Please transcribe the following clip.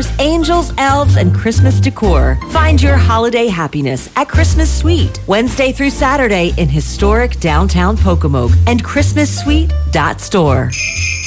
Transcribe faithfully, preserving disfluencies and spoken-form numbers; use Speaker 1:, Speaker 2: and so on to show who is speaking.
Speaker 1: offers angels, elves, and Christmas decor. Find your holiday happiness at Christmas Suite, Wednesday through Saturday in historic downtown Pocomoke and Christmas Suite dot store.